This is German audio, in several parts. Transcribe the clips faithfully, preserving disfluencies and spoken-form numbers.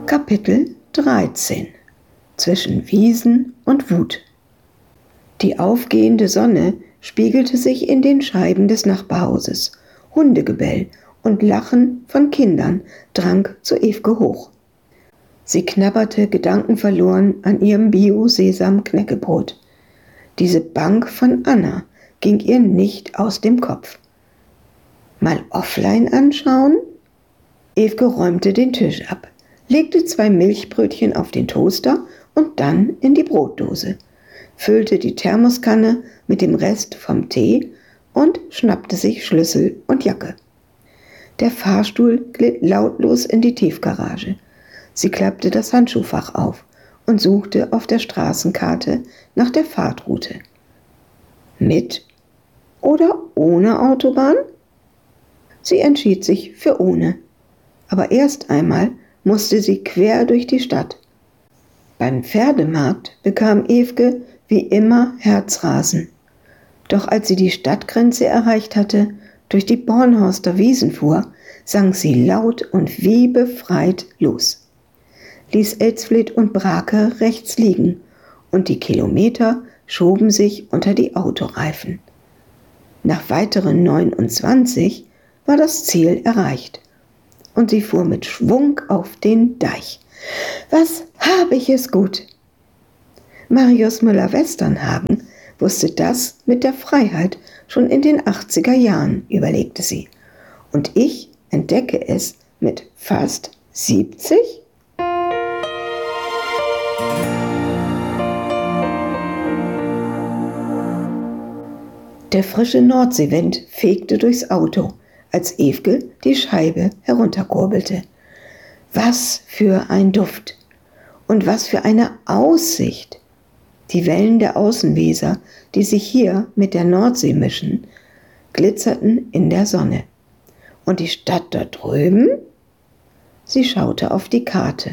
Kapitel dreizehn. Zwischen Wiesen und Wut. Die aufgehende Sonne spiegelte sich in den Scheiben des Nachbarhauses. Hundegebell und Lachen von Kindern drang zu Evke hoch. Sie knabberte gedankenverloren an ihrem Bio-Sesam-Knäckebrot. Diese Bank von Anna ging ihr nicht aus dem Kopf. Mal offline anschauen? Evke räumte den Tisch ab, legte zwei Milchbrötchen auf den Toaster und dann in die Brotdose, füllte die Thermoskanne mit dem Rest vom Tee und schnappte sich Schlüssel und Jacke. Der Fahrstuhl glitt lautlos in die Tiefgarage. Sie klappte das Handschuhfach auf und suchte auf der Straßenkarte nach der Fahrtroute. Mit oder ohne Autobahn? Sie entschied sich für ohne. Aber erst einmal musste sie quer durch die Stadt. Beim Pferdemarkt bekam Evke wie immer Herzrasen. Doch als sie die Stadtgrenze erreicht hatte, durch die Bornhorster Wiesen fuhr, sang sie laut und wie befreit los, ließ Elsfleth und Brake rechts liegen und die Kilometer schoben sich unter die Autoreifen. Nach weiteren neunundzwanzig war das Ziel erreicht und sie fuhr mit Schwung auf den Deich. Was habe ich es gut! Marius Müller-Westernhagen wusste das mit der Freiheit schon in den achtziger Jahren, überlegte sie. Und ich entdecke es mit fast siebzig? Der frische Nordseewind fegte durchs Auto, als Evke die Scheibe herunterkurbelte. Was für ein Duft und was für eine Aussicht! Die Wellen der Außenweser, die sich hier mit der Nordsee mischen, glitzerten in der Sonne. Und die Stadt dort drüben? Sie schaute auf die Karte.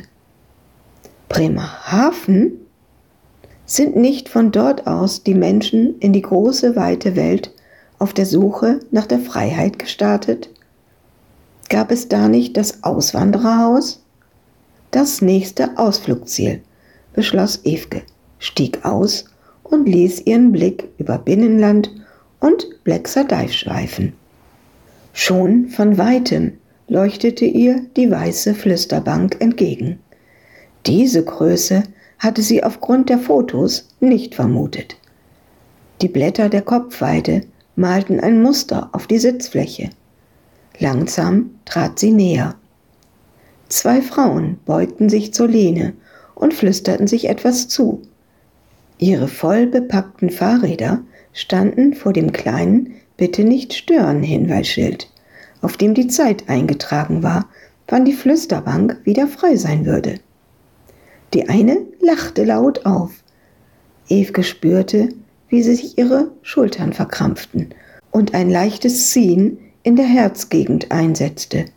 Bremerhaven? Sind nicht von dort aus die Menschen in die große, weite Welt auf der Suche nach der Freiheit gestartet? Gab es da nicht das Auswandererhaus? Das nächste Ausflugsziel, beschloss Evke, stieg aus und ließ ihren Blick über Binnenland und Blexer Deich schweifen. Schon von weitem leuchtete ihr die weiße Flüsterbank entgegen. Diese Größe hatte sie aufgrund der Fotos nicht vermutet. Die Blätter der Kopfweide malten ein Muster auf die Sitzfläche. Langsam trat sie näher. Zwei Frauen beugten sich zur Lehne und flüsterten sich etwas zu. Ihre voll bepackten Fahrräder standen vor dem kleinen Bitte nicht stören Hinweisschild, auf dem die Zeit eingetragen war, wann die Flüsterbank wieder frei sein würde. Die eine lachte laut auf. Evke spürte, wie sich ihre Schultern verkrampften und ein leichtes Ziehen in der Herzgegend einsetzte.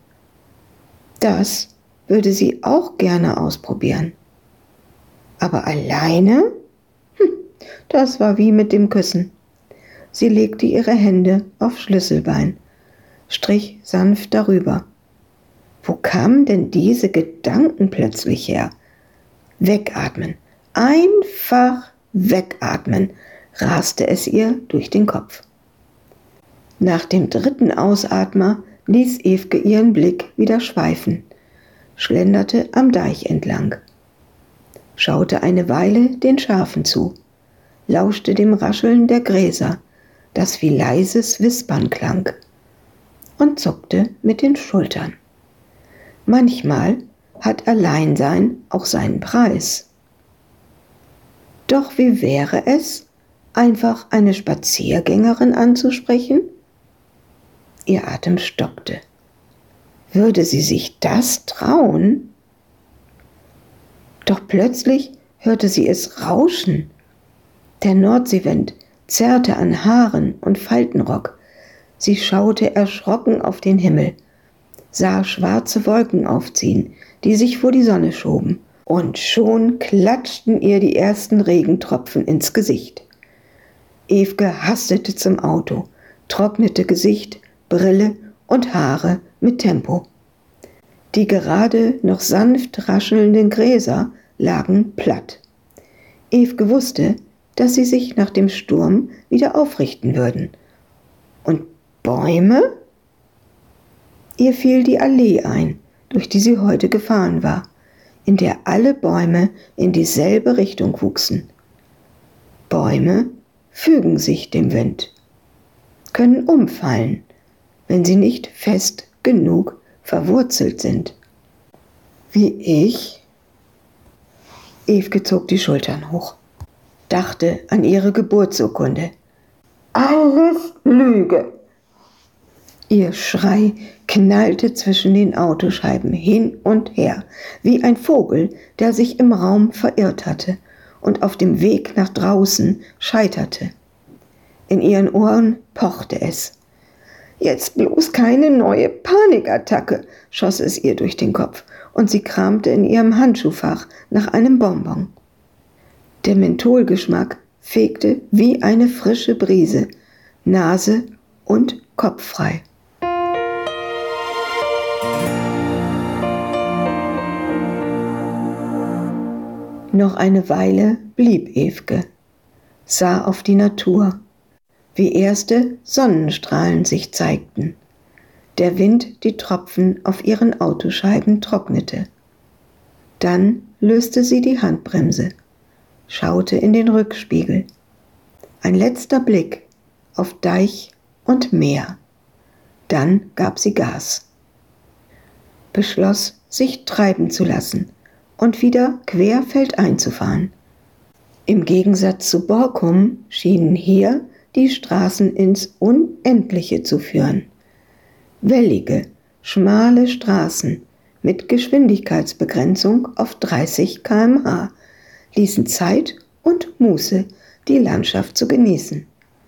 Das würde sie auch gerne ausprobieren. Aber alleine? Hm, das war wie mit dem Küssen. Sie legte ihre Hände auf Schlüsselbein, strich sanft darüber. Wo kamen denn diese Gedanken plötzlich her? Wegatmen, einfach wegatmen, raste es ihr durch den Kopf. Nach dem dritten Ausatmer ließ Evke ihren Blick wieder schweifen, schlenderte am Deich entlang, schaute eine Weile den Schafen zu, lauschte dem Rascheln der Gräser, das wie leises Wispern klang, und zuckte mit den Schultern. Manchmal hat Alleinsein auch seinen Preis. Doch wie wäre es, einfach eine Spaziergängerin anzusprechen? Ihr Atem stockte. Würde sie sich das trauen? Doch plötzlich hörte sie es rauschen. Der Nordseewind zerrte an Haaren und Faltenrock. Sie schaute erschrocken auf den Himmel, sah schwarze Wolken aufziehen, die sich vor die Sonne schoben, und schon klatschten ihr die ersten Regentropfen ins Gesicht. Evke hastete zum Auto, trocknete Gesicht, Brille und Haare mit Tempo. Die gerade noch sanft raschelnden Gräser lagen platt. Evke wusste, dass sie sich nach dem Sturm wieder aufrichten würden. Und Bäume? Ihr fiel die Allee ein, durch die sie heute gefahren war, in der alle Bäume in dieselbe Richtung wuchsen. Bäume fügen sich dem Wind, können umfallen, wenn sie nicht fest genug verwurzelt sind. Wie ich? Evke zog die Schultern hoch, dachte an ihre Geburtsurkunde. Alles Lüge! Ihr Schrei knallte zwischen den Autoscheiben hin und her, wie ein Vogel, der sich im Raum verirrt hatte und auf dem Weg nach draußen scheiterte. In ihren Ohren pochte es. Jetzt bloß keine neue Panikattacke, schoss es ihr durch den Kopf, und sie kramte in ihrem Handschuhfach nach einem Bonbon. Der Mentholgeschmack fegte wie eine frische Brise, Nase und Kopf frei. Noch eine Weile blieb Evke, sah auf die Natur, wie erste Sonnenstrahlen sich zeigten, der Wind die Tropfen auf ihren Autoscheiben trocknete. Dann löste sie die Handbremse, schaute in den Rückspiegel. Ein letzter Blick auf Deich und Meer. Dann gab sie Gas. Beschloss, sich treiben zu lassen und wieder querfeldein zu fahren. Im Gegensatz zu Borkum schienen hier die Straßen ins Unendliche zu führen. Wellige, schmale Straßen mit Geschwindigkeitsbegrenzung auf dreißig Kilometer pro Stunde ließen Zeit und Muße, die Landschaft zu genießen.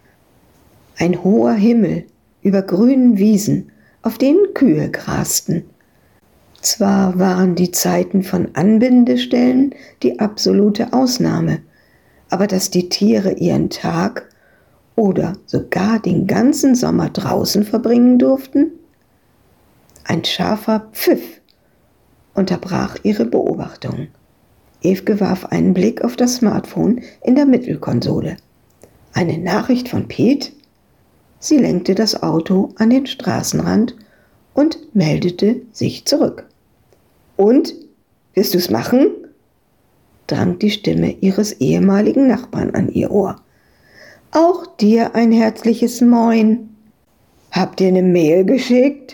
Ein hoher Himmel über grünen Wiesen, auf denen Kühe grasten. Zwar waren die Zeiten von Anbindestellen die absolute Ausnahme, aber dass die Tiere ihren Tag oder sogar den ganzen Sommer draußen verbringen durften? Ein scharfer Pfiff unterbrach ihre Beobachtung. Evke warf einen Blick auf das Smartphone in der Mittelkonsole. Eine Nachricht von Pete? Sie lenkte das Auto an den Straßenrand und meldete sich zurück. Und? Wirst du's machen? Drang die Stimme ihres ehemaligen Nachbarn an ihr Ohr. Auch dir ein herzliches Moin. Habt ihr eine Mail geschickt?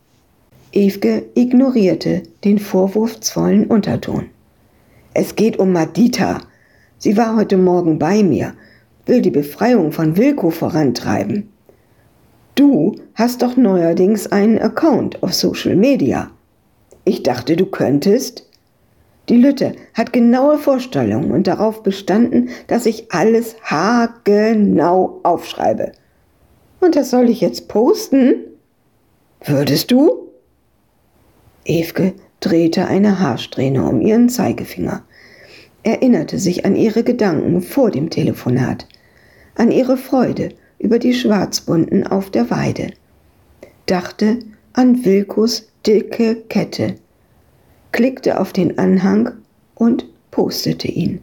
Evke ignorierte den vorwurfsvollen Unterton. Es geht um Madita. Sie war heute Morgen bei mir, will die Befreiung von Wilko vorantreiben. Du hast doch neuerdings einen Account auf Social Media. Ich dachte, du könntest. Die Lütte hat genaue Vorstellungen und darauf bestanden, dass ich alles haargenau aufschreibe. Und das soll ich jetzt posten? Würdest du? Evke drehte eine Haarsträhne um ihren Zeigefinger, erinnerte sich an ihre Gedanken vor dem Telefonat, an ihre Freude über die Schwarzbunten auf der Weide, dachte an Wilkos dicke Kette, klickte auf den Anhang und postete ihn.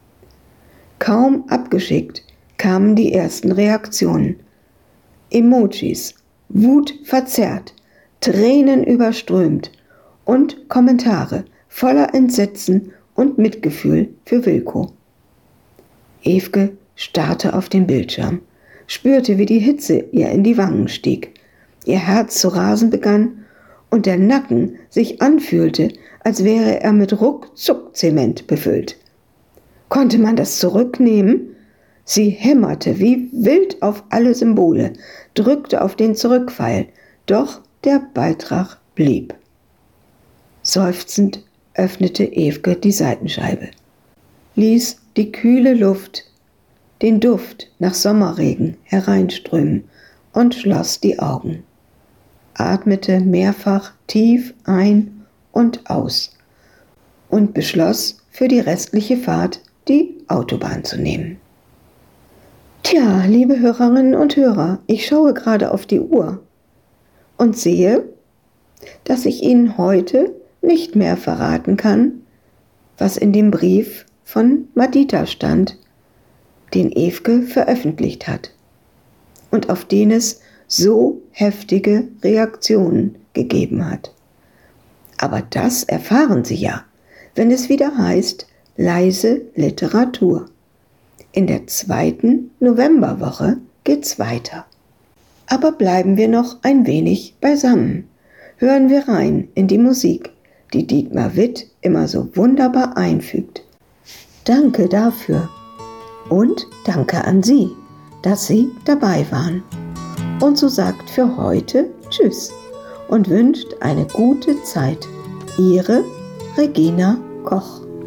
Kaum abgeschickt kamen die ersten Reaktionen. Emojis, wutverzerrt, Tränen überströmt und Kommentare voller Entsetzen und Mitgefühl für Wilko. Evke starrte auf den Bildschirm, spürte, wie die Hitze ihr in die Wangen stieg, ihr Herz zu rasen begann und der Nacken sich anfühlte, als wäre er mit Ruckzuck-Zement befüllt. Konnte man das zurücknehmen? Sie hämmerte wie wild auf alle Symbole, drückte auf den Zurückpfeil, doch der Beitrag blieb. Seufzend öffnete Evke die Seitenscheibe, ließ die kühle Luft, den Duft nach Sommerregen hereinströmen und schloss die Augen. Atmete mehrfach tief ein und aus und beschloss, für die restliche Fahrt die Autobahn zu nehmen. Tja, liebe Hörerinnen und Hörer, ich schaue gerade auf die Uhr und sehe, dass ich Ihnen heute nicht mehr verraten kann, was in dem Brief von Madita stand, den Ewke veröffentlicht hat und auf den es so heftige Reaktionen gegeben hat. Aber das erfahren Sie ja, wenn es wieder heißt Leise Literatur. In der zweiten Novemberwoche geht's weiter. Aber bleiben wir noch ein wenig beisammen. Hören wir rein in die Musik, die Dietmar Witt immer so wunderbar einfügt. Danke dafür und danke an Sie, dass Sie dabei waren. Und so sagt für heute Tschüss und wünscht eine gute Zeit. Ihre Regina Koch.